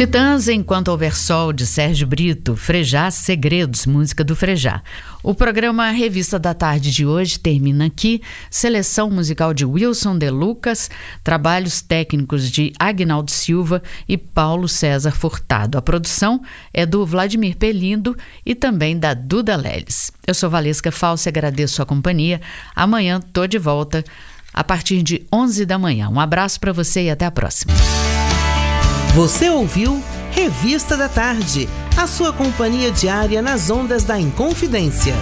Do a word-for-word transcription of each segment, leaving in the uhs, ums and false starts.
Titãs, Enquanto Houver Sol, de Sérgio Brito. Frejá, Segredos, música do Frejá. O programa Revista da Tarde de hoje termina aqui. Seleção musical de Wilson de Lucas, trabalhos técnicos de Agnaldo Silva e Paulo César Furtado. A produção é do Vladimir Pelindo e também da Duda Leles. Eu sou Valesca Falsa e agradeço a companhia. Amanhã tô de volta a partir de onze da manhã. Um abraço para você e até a próxima. Você ouviu Revista da Tarde, a sua companhia diária nas ondas da Inconfidência.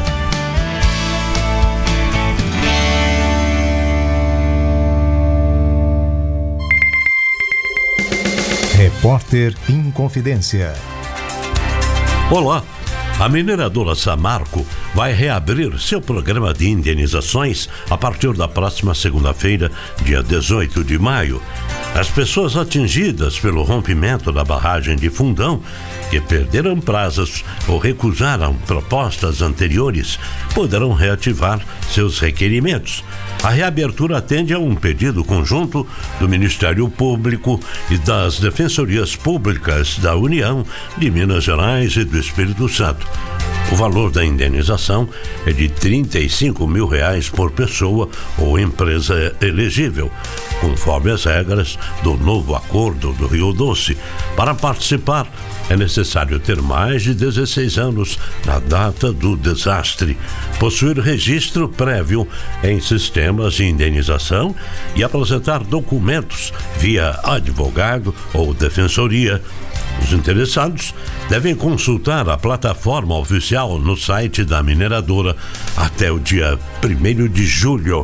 Repórter Inconfidência. Olá, a mineradora Samarco vai reabrir seu programa de indenizações a partir da próxima segunda-feira, dia dezoito de maio. As pessoas atingidas pelo rompimento da barragem de Fundão, que perderam prazos ou recusaram propostas anteriores, poderão reativar seus requerimentos. A reabertura atende a um pedido conjunto do Ministério Público e das Defensorias Públicas da União, de Minas Gerais e do Espírito Santo. O valor da indenização é de trinta e cinco mil reais por pessoa ou empresa elegível, conforme as regras do novo acordo do Rio Doce. Para participar, é necessário ter mais de dezesseis anos na data do desastre, possuir registro prévio em sistemas de indenização e apresentar documentos via advogado ou defensoria. Os interessados devem consultar a plataforma oficial no site da mineradora até o dia primeiro de julho.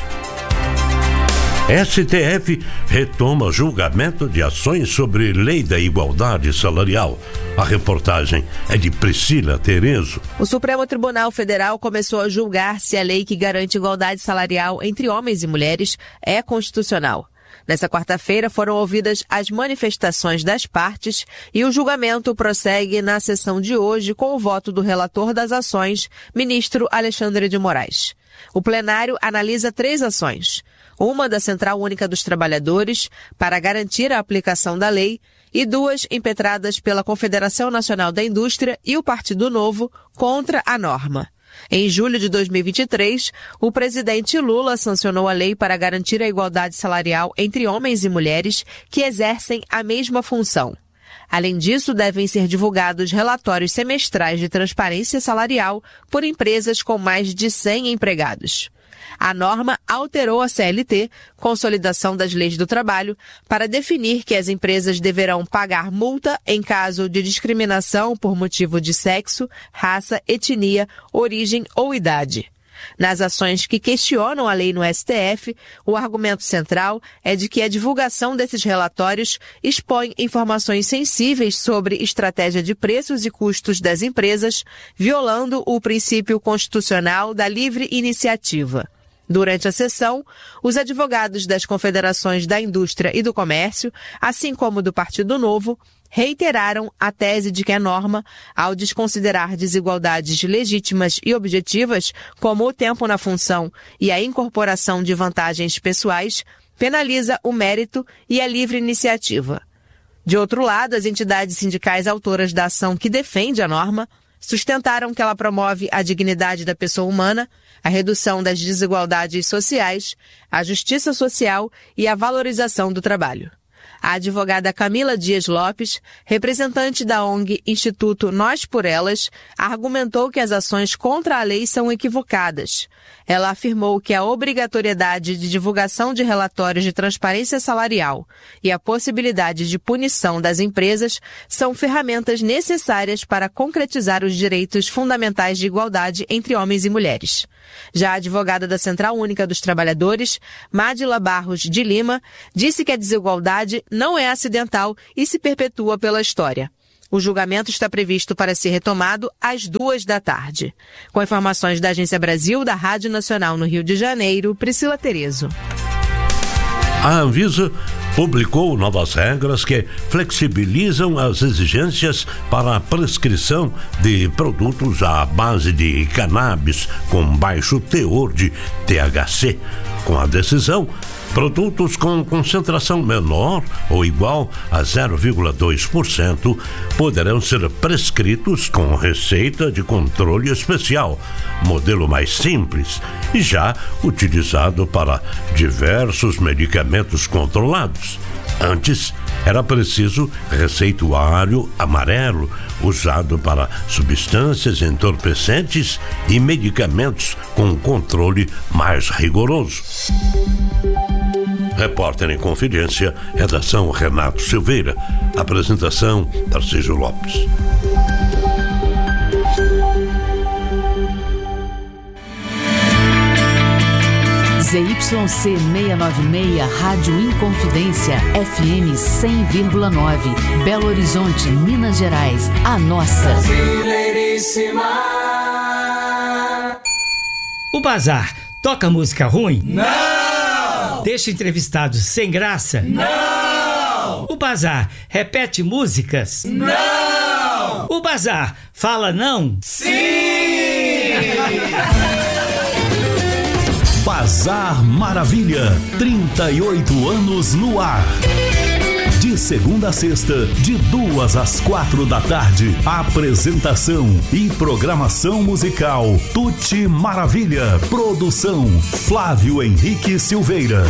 S T F retoma julgamento de ações sobre lei da igualdade salarial. A reportagem é de Priscila Terezo. O Supremo Tribunal Federal começou a julgar se a lei que garante igualdade salarial entre homens e mulheres é constitucional. Nessa quarta-feira foram ouvidas as manifestações das partes e o julgamento prossegue na sessão de hoje com o voto do relator das ações, ministro Alexandre de Moraes. O plenário analisa três ações. Uma da Central Única dos Trabalhadores, para garantir a aplicação da lei, e duas impetradas pela Confederação Nacional da Indústria e o Partido Novo contra a norma. Em julho de dois mil e vinte e três, o presidente Lula sancionou a lei para garantir a igualdade salarial entre homens e mulheres que exercem a mesma função. Além disso, devem ser divulgados relatórios semestrais de transparência salarial por empresas com mais de cem empregados. A norma alterou a C L T, Consolidação das Leis do Trabalho, para definir que as empresas deverão pagar multa em caso de discriminação por motivo de sexo, raça, etnia, origem ou idade. Nas ações que questionam a lei no S T F, o argumento central é de que a divulgação desses relatórios expõe informações sensíveis sobre estratégia de preços e custos das empresas, violando o princípio constitucional da livre iniciativa. Durante a sessão, os advogados das Confederações da Indústria e do Comércio, assim como do Partido Novo, reiteraram a tese de que a norma, ao desconsiderar desigualdades legítimas e objetivas, como o tempo na função e a incorporação de vantagens pessoais, penaliza o mérito e a livre iniciativa. De outro lado, as entidades sindicais autoras da ação que defende a norma sustentaram que ela promove a dignidade da pessoa humana, a redução das desigualdades sociais, a justiça social e a valorização do trabalho. A advogada Camila Dias Lopes, representante da O N G Instituto Nós por Elas, argumentou que as ações contra a lei são equivocadas. Ela afirmou que a obrigatoriedade de divulgação de relatórios de transparência salarial e a possibilidade de punição das empresas são ferramentas necessárias para concretizar os direitos fundamentais de igualdade entre homens e mulheres. Já a advogada da Central Única dos Trabalhadores, Mádila Barros de Lima, disse que a desigualdade não é acidental e se perpetua pela história. O julgamento está previsto para ser retomado às duas da tarde. Com informações da Agência Brasil, da Rádio Nacional no Rio de Janeiro, Priscila Terezo. A Anvisa publicou novas regras que flexibilizam as exigências para a prescrição de produtos à base de cannabis com baixo teor de T H C. Com a decisão, Produtos com concentração menor ou igual a zero vírgula dois por cento poderão ser prescritos com receita de controle especial, modelo mais simples e já utilizado para diversos medicamentos controlados. Antes, era preciso receituário amarelo, usado para substâncias entorpecentes e medicamentos com controle mais rigoroso. Repórter em Confidência, redação Renato Silveira. Apresentação, Tarcísio Lopes. Z Y C seiscentos e noventa e seis, Rádio Inconfidência, F M cem vírgula nove, Belo Horizonte, Minas Gerais, a nossa. O Bazar toca música ruim? Não! Deixa entrevistados sem graça? Não! O Bazar repete músicas? Não! O Bazar fala não? Sim! Bazar Maravilha, trinta e oito anos no ar. De segunda a sexta, de duas às quatro da tarde, apresentação e programação musical Tuti Maravilha. Produção Flávio Henrique Silveira.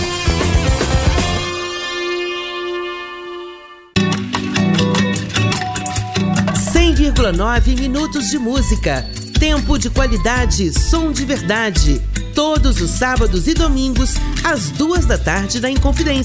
cem vírgula nove minutos de música. Tempo de qualidade, som de verdade. Todos os sábados e domingos, às duas da tarde na Inconfidência.